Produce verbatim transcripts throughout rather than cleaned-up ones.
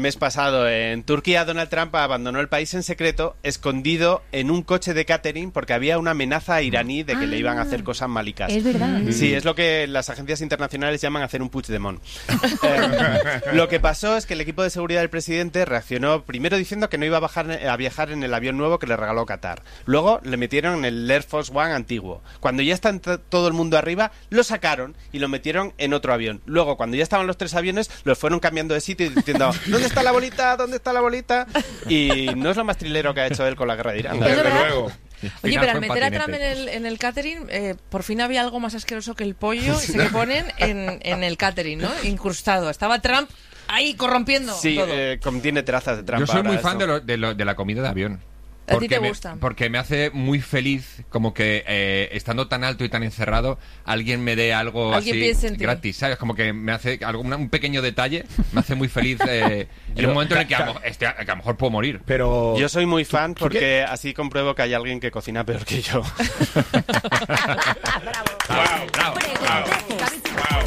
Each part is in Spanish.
El mes pasado en Turquía, Donald Trump abandonó el país en secreto, escondido en un coche de catering porque había una amenaza iraní de que ah, le iban a hacer cosas malicas. Es verdad. Sí, es lo que las agencias internacionales llaman hacer un Puigdemont. eh, lo que pasó es que el equipo de seguridad del presidente reaccionó primero diciendo que no iba a, bajar, a viajar en el avión nuevo que le regaló Qatar. Luego le metieron en el Air Force One antiguo. Cuando ya está t- todo el mundo arriba, lo sacaron y lo metieron en otro avión. Luego, cuando ya estaban los tres aviones, los fueron cambiando de sitio y diciendo ¿dónde está la bolita? ¿Dónde está la bolita? Y no es lo más trilero que ha hecho él con la guerra de Irán. Desde luego. Oye, pero al meter a Trump en el, en el catering, eh, por fin había algo más asqueroso que el pollo ese que ponen en, en el catering, ¿no? Incrustado. Estaba Trump ahí corrompiendo sí, todo. Eh, contiene trazas de Trump. Yo soy muy fan eso. de, lo, de, lo, de la comida de avión. ¿A ti te me, gusta? Porque me hace muy feliz como que eh, estando tan alto y tan encerrado alguien me dé algo ¿Alguien así gratis, ¿sabes? Como que me hace algo, un pequeño detalle, me hace muy feliz eh, en un momento en el que a, lo, este, que a lo mejor puedo morir. Pero yo soy muy fan porque así compruebo que hay alguien que cocina peor que yo. Bravo, bravo, bravo, bravo.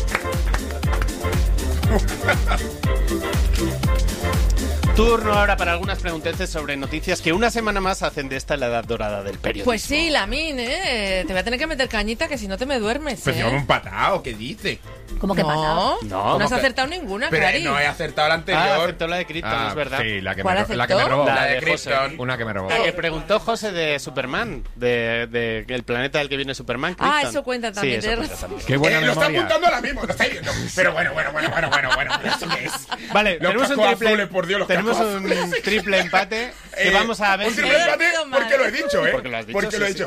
Turno ahora para algunas pregunteces sobre noticias que una semana más hacen de esta la edad dorada del periodismo. Pues sí, Lamin, ¿eh? Te voy a tener que meter cañita que si no te me duermes, Pues ¿eh? llevamos un patao, ¿qué dice? ¿Cómo que no, patao? No, no has que... acertado ninguna, Pero Clary. no he acertado la anterior. Ah, acertó la de Krypton, Ah, es verdad. Sí, la que, ¿Cuál me, aceptó? la que me robó. La, La de de Krypton. Una que me robó. La que preguntó José de Superman, de, de el planeta del que viene Superman, Krypton. Ah, eso cuenta también. Sí, eso tienes cuenta también. Qué buena Eh, lo está memoria. apuntando ahora mismo, lo estáis viendo. Pero bueno, bueno, bueno, bueno, bueno, bueno. ¿Eso qué es? Vale, Los tenemos un cascos triple, azules, por Dios, los tenemos cascos un azules. triple empate que Eh, vamos a ver un si... triple He empate dormido mal. porque lo he dicho, ¿eh? Porque lo has dicho, Porque sí, lo he sí. dicho.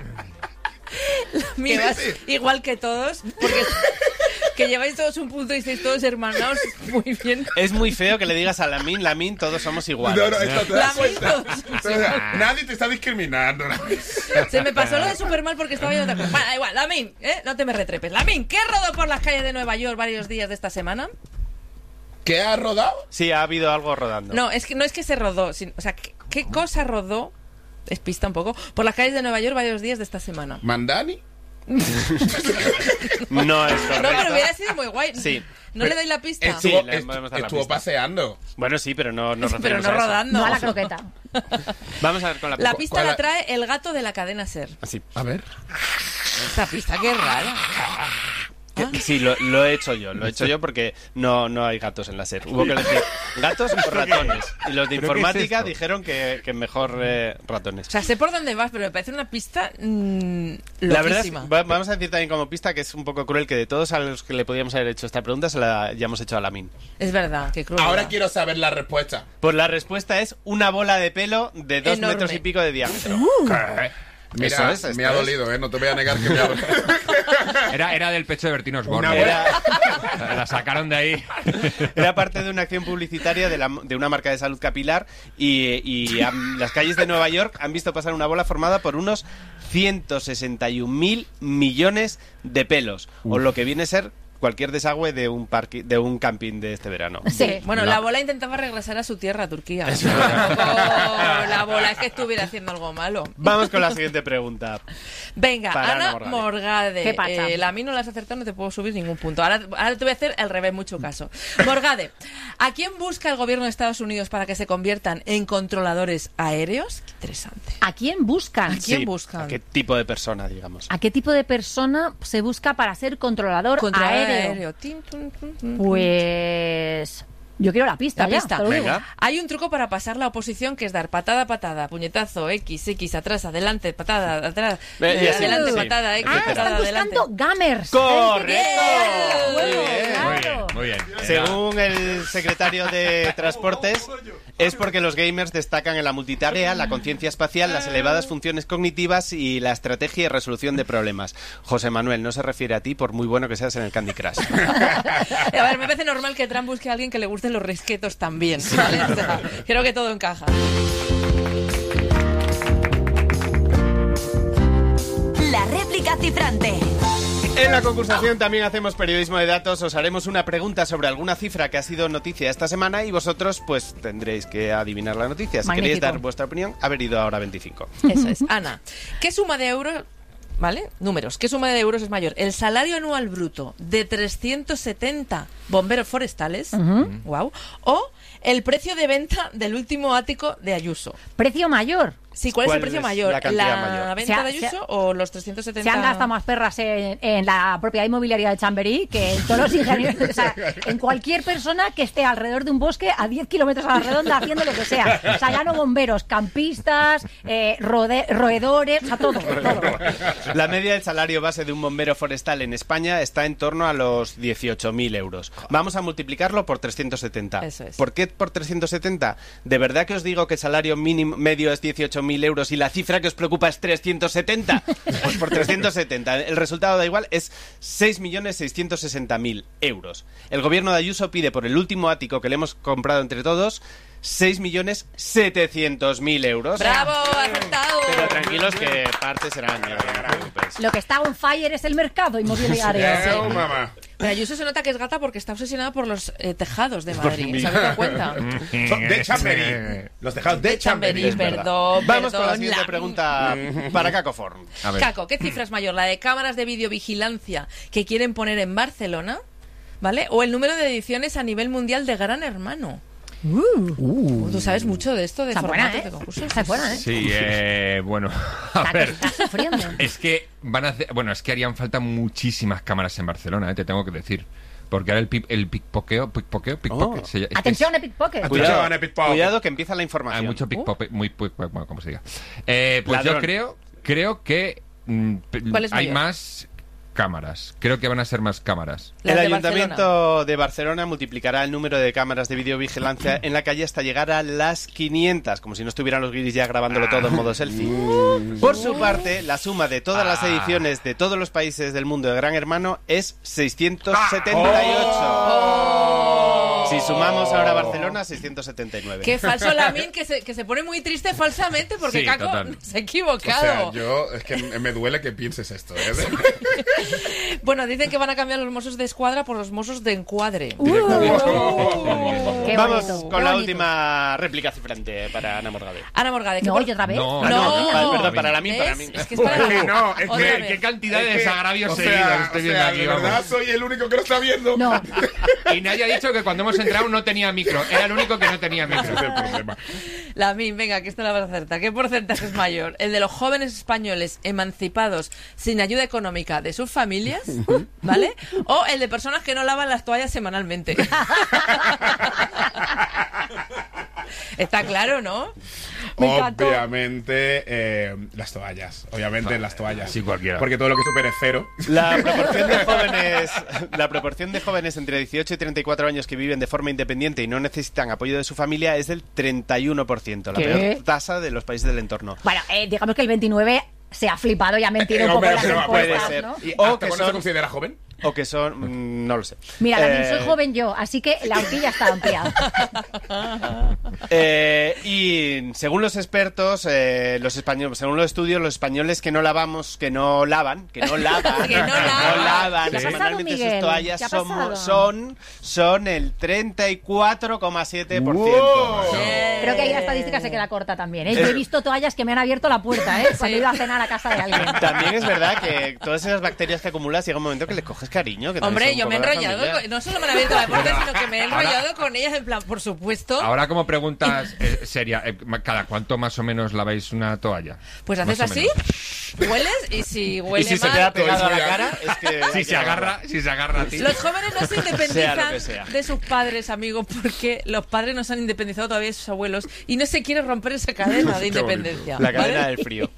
Que vas igual que todos, porque que lleváis todos un punto y estáis todos hermanados muy bien. Es muy feo que le digas a Lamin, Lamin, todos somos iguales. No, no, esto te das Lamin, cuenta. todos somos O sea, nadie te está discriminando. Se me pasó lo de Superman porque estaba yo otra cosa. Bueno, da igual, Lamin, ¿eh? No te me retrepes. Lamin, ¿qué rodó por las calles de Nueva York varios días de esta semana? ¿Qué ha rodado? Sí, ha habido algo rodando. No, es que no es que se rodó, sino, o sea, ¿qué, qué cosa rodó? Despista un poco. Por las calles de Nueva York varios días de esta semana. ¿Mandani? No es correcto. No, pero hubiera sido muy guay. Sí. ¿No le doy la pista? Estuvo, Sí, le est- podemos dar la estuvo pista. paseando. Bueno, sí, pero no nos Pero referimos no a eso. rodando. No a la croqueta. Vamos a ver con la La pista. pista ¿Cuál la la- trae el gato de la cadena SER. Así. A ver. Esta pista, qué rara. Que- Sí, lo, lo he hecho yo, lo he hecho yo porque no, no hay gatos en la SER. Hubo que elegir gatos o ratones. Y los de ¿Pero qué es informática esto? dijeron que, que mejor eh, ratones. O sea, sé por dónde vas, pero me parece una pista mmm, La verdad es loquísima. va- vamos a decir también como pista que es un poco cruel que de todos a los que le podíamos haber hecho esta pregunta se la hayamos hecho a Lamin. Es verdad, qué cruel. Ahora quiero saber la respuesta. Pues la respuesta es una bola de pelo de dos Enorme. metros y pico de diámetro. ¿Qué? Mira, Eso es, esto me ha es. dolido, ¿eh? No te voy a negar que me ha dolido. Era, era del pecho de Bertín Osborne. Una Era, La sacaron de ahí. era parte de una acción publicitaria de, la- de una marca de salud capilar y, y am- las calles de Nueva York han visto pasar una bola formada por unos ciento sesenta y un mil millones de pelos, o lo que viene a ser cualquier desagüe de un parque, de un camping de este verano. Sí, bueno, No. la bola intentaba regresar a su tierra, a Turquía. Tampoco la bola es que estuviera haciendo algo malo. Vamos con la siguiente pregunta. Venga, Para Ana Ana Morgade. Morgade. ¿Qué pasa? Eh, la mí no la has acertado, no te puedo subir ningún punto. Ahora, ahora te voy a hacer el revés, mucho caso. Morgade, ¿a quién busca el gobierno de Estados Unidos para que se conviertan en controladores aéreos? Qué interesante. ¿A quién buscan? ¿A quién Sí, buscan? ¿a qué tipo de persona, digamos? ¿A qué tipo de persona se busca para ser controlador, Controlador aéreo? aéreo. Tin, tun, tun, tun. Pues yo quiero la pista. La ya, pista. te lo digo. Venga. Hay un truco para pasar la oposición que es dar patada, patada, puñetazo, X, X, atrás, adelante, patada, atrás, Eh, y así, adelante, sí. patada, X, Ah, patada, están adelante. buscando gamers. ¡Correcto! Muy Muy bien, bien. claro. Muy bien. Según el secretario de Transportes, es porque los gamers destacan en la multitarea, la conciencia espacial, las elevadas funciones cognitivas y la estrategia y resolución de problemas. José Manuel, no se refiere a ti por muy bueno que seas en el Candy Crush. A ver, me parece normal que Trump busque a alguien que le gusten los risquetos también, ¿vale? O sea, creo que todo encaja. La réplica cifrante. En la concursación también hacemos periodismo de datos. Os haremos una pregunta sobre alguna cifra que ha sido noticia esta semana y vosotros pues tendréis que adivinar la noticia. Si Magnífico. queréis dar vuestra opinión, haber ido ahora veinticinco. Eso es. Ana, ¿qué suma de euros ¿vale? Números. ¿Qué suma de euros es mayor? ¿El salario anual bruto de trescientos setenta bomberos forestales? Ujú. Wow. ¿O el precio de venta del último ático de Ayuso? Precio mayor. Sí, ¿cuál, es el ¿Cuál precio es mayor? la cantidad mayor? venta Se ha- de Ayuso se ha- o los trescientos setenta? Se han gastado más perras en, en la propiedad inmobiliaria de Chamberí que en todos los ingenieros. O sea, en cualquier persona que esté alrededor de un bosque a diez kilómetros a la redonda haciendo lo que sea. O sea, ya no bomberos, campistas, eh, rode- roedores, o sea, todo, todo. La media del salario base de un bombero forestal en España está en torno a los dieciocho mil euros. Vamos a multiplicarlo por trescientos setenta. Eso es. ¿Por qué por trescientos setenta? ¿De verdad que os digo que el salario mínimo medio es dieciocho mil euros y la cifra que os preocupa es trescientos setenta? Pues por trescientos setenta. El resultado da igual, es seis millones seiscientos sesenta mil euros. El gobierno de Ayuso pide por el último ático que le hemos comprado entre todos seis millones setecientos mil euros. ¡Bravo! ¡Acertado! Pero tranquilos que partes serán. Ya, no te preocupes. Lo que está on fire es el mercado inmobiliario. Eh, mamá. Pero Ayuso se nota que es gata porque está obsesionada por los eh, tejados de Madrid. mí. ¿Se habéis dado cuenta? Son de Chamberí. Los tejados de De Chamberí, Chamberí. Es verdad. perdón, Vamos con la perdón, siguiente la- pregunta para Cacoform. A ver. Caco, ¿qué cifra es mayor? ¿La de cámaras de videovigilancia que quieren poner en Barcelona? ¿Vale? ¿O el número de ediciones a nivel mundial de Gran Hermano? Uh, Tú sabes mucho de esto, de Está formatos buena, ¿eh? de concursos. Está buena, ¿eh? Sí, eh, bueno, a Está, ver. está sufriendo. Es que van a hacer, bueno, es que harían falta muchísimas cámaras en Barcelona, eh, te tengo que decir. Porque ahora el, pi- el pickpoqueo, pickpoqueo, pickpocket, Oh. se llama- es que Atención, es- Epic Pocket. Cuidado, Cuidado, Epic Pocket. cuidado que empieza la información. hay mucho pickpocket, muy, muy- bueno, como se diga. Eh, pues Ladrón. yo creo, creo que mm, pe- ¿Cuál es hay mayor? más cámaras. Creo que van a ser más cámaras. Las El de Ayuntamiento Barcelona. de Barcelona multiplicará el número de cámaras de videovigilancia en la calle hasta llegar a las quinientas, como si no estuvieran los guiris ya grabándolo todo en modo selfie. Por su parte, la suma de todas las ediciones de todos los países del mundo de Gran Hermano es seiscientos setenta y ocho. Si sumamos ahora Barcelona, seiscientos setenta y nueve. Qué falso Lamin, que se, que se pone muy triste falsamente porque Sí, Caco total. se ha O equivocado. sea, yo es que me duele que pienses esto, ¿eh? Bueno, dicen que van a cambiar los mozos de escuadra por los mozos de encuadre. Uh, qué Vamos bonito, con qué la bonito. última réplica cifrante para Ana Morgade. Ana Morgade. ¿qué No, por- ¿y otra vez? No, Ah, No. no, perdón, para la mí, para ¿Ves? mí. Es que es para la Que no, es Otra que- vez. ¿Qué cantidad de Es que, desagravios o seguidos sea, estoy o viendo sea, aquí? de vamos. verdad soy el único que lo está viendo. No, Y nadie ha dicho que cuando hemos entrado no tenía micro. Era el único que no tenía Ese es micro. el problema. Lamin, venga, que esto la vas a acertar. ¿Qué porcentaje es mayor? ¿El de los jóvenes españoles emancipados sin ayuda económica de sus familias? ¿Vale? ¿O el de personas que no lavan las toallas semanalmente? Está claro, ¿no? Me encantó. Obviamente, eh, las toallas. Obviamente, las toallas. Sí, cualquiera. Porque todo lo que supere cero. La proporción de jóvenes, la proporción de jóvenes entre dieciocho y treinta y cuatro años que viven de forma independiente y no necesitan apoyo de su familia es del treinta y uno por ciento, la ¿Qué? peor tasa de los países del entorno. bueno, eh, digamos que el veintinueve se ha flipado y ha mentido un Eh, poco hombre, en las pero puede encuestas, ser. ¿no? ¿Y O hasta que cuándo se son- considera joven? O que son... mm, no lo sé. Mira, también soy Eh, joven yo, así que la horquilla está ampliada. Eh, y según los expertos, eh, los españoles, según los estudios, los españoles que no lavamos, que no lavan, que no lavan, Que no lavan. lavan ¿Qué ha semanalmente pasado, sus Miguel? toallas ¿Qué ha somos- pasado? son, son el treinta y cuatro coma siete por ciento. ¡Wow! Creo que ahí la estadística se queda corta también, ¿eh? Yo he visto toallas que me han abierto la puerta, ¿eh? Cuando Sí. iba a cenar a casa de alguien. También es verdad que todas esas bacterias que acumulas llega un momento que les coges cariño. Que también Hombre, son yo un me he poco de la enrollado, familia. con- no solo me han abierto la puerta, sino que me he Ahora- enrollado con ellas en plan, por supuesto. Ahora como preguntas eh, seria, eh, ¿cada cuánto más o menos laváis una toalla? Pues Más haces o así, menos. hueles y si huele Y si se mal... queda pegado a la Pues mira. cara, es que... hay Si que se agarra, si se agarra a ti. Los jóvenes no se Sea lo independizan que sea. de sus padres, amigos, porque los padres no se han independizado todavía de sus abuelos y no se quiere romper esa cadena de Qué bonito. independencia. La cadena ¿vale? del frío.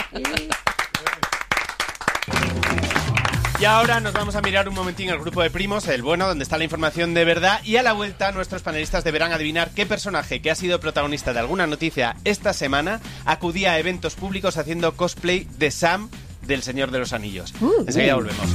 Y ahora nos vamos a mirar un momentín el grupo de primos, el bueno, donde está la información de verdad. Y a la vuelta, nuestros panelistas deberán adivinar qué personaje que ha sido protagonista de alguna noticia esta semana acudía a eventos públicos haciendo cosplay de Sam del Señor de los Anillos. Uh, Enseguida uh. volvemos.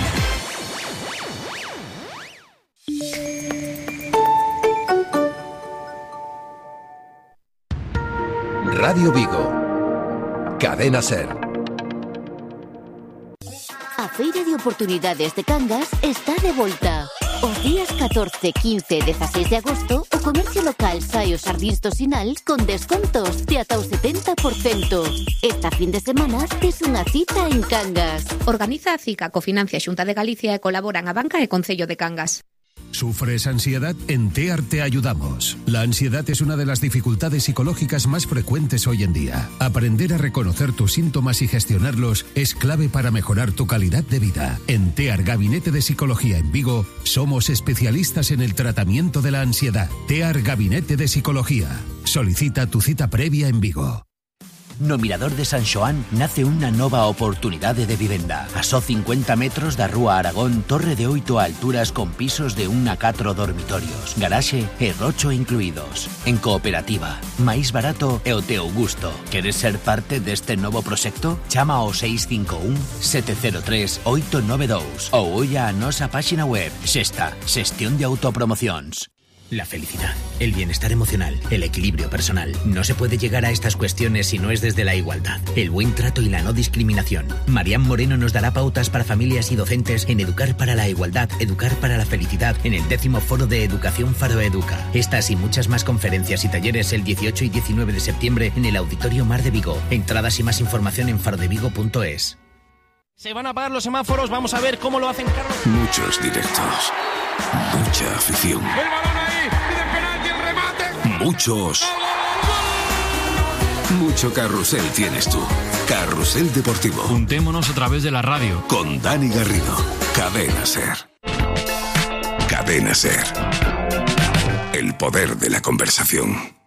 Radio Vigo. Cadena Ser. A Feira de Oportunidades de Cangas está de volta. Os días catorce, quince e dezaseis de agosto, o comercio local sae os sardíns do Sinal con descontos de ata o setenta por cento. Esta fin de semana tes unha cita en Cangas. Organiza a CICA, cofinancia Xunta de Galicia e colaboran a Banca e Concello de Cangas. ¿Sufres ansiedad? En TEAR te ayudamos. La ansiedad es una de las dificultades psicológicas más frecuentes hoy en día. Aprender a reconocer tus síntomas y gestionarlos es clave para mejorar tu calidad de vida. En TEAR Gabinete de Psicología en Vigo, somos especialistas en el tratamiento de la ansiedad. TEAR Gabinete de Psicología. Solicita tu cita previa en Vigo. No Mirador de San Xoán nace unha nova oportunidade de vivenda. A só cincuenta metros da Rúa Aragón, torre de oito alturas con pisos de un a catro dormitorios, garaxe e rocho incluídos. En cooperativa, máis barato e o teu gusto. Queres ser parte deste novo proxecto? Chama ao seis cinco un, sete cero tres, oito nove dous ou olla a nosa páxina web. Xesta, xestión de autopromocións. La felicidad, el bienestar emocional, el equilibrio personal. No se puede llegar a estas cuestiones si no es desde la igualdad, el buen trato y la no discriminación. Marian Moreno nos dará pautas para familias y docentes en Educar para la Igualdad, Educar para la Felicidad, en el décimo Foro de Educación Faro Educa. Estas y muchas más conferencias y talleres el dieciocho y diecinueve de septiembre en el Auditorio Mar de Vigo. Entradas y más información en farodevigo punto es. Se van a apagar los semáforos, vamos a ver cómo lo hacen Carlos. Muchos directos, mucha afición. El balón ahí, pide penalti, el remate. Muchos. Mucho carrusel tienes tú. Carrusel Deportivo. Juntémonos a través de la radio. Con Dani Garrido. Cadena Ser. Cadena Ser. El poder de la conversación.